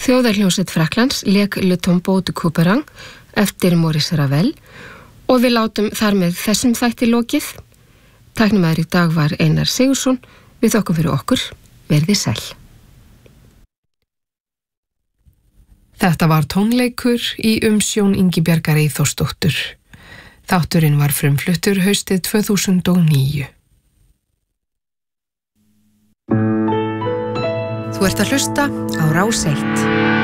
Þjóðarhljómsveit Frakklands lék Le Tombeau du Couperin eftir Maurice Ravel og við látum þar með þessum þætti lokið. Tæknimaður í dag var Einar Sigurðsson. Við þökkum fyrir okkur. Verið sæl. Þetta var tónleikur í umsjón Ingibjargar Eyþórsdóttur. Þátturinn var frumfluttur haustið 2009. Þú ert að hlusta á Rás 1.